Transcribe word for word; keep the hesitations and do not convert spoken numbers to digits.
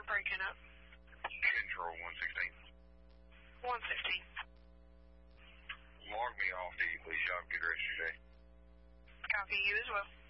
breaking up. Control one sixteen. one sixteen. Log me off, D, please. Y'all have a good rest of your day. Copy, you as well.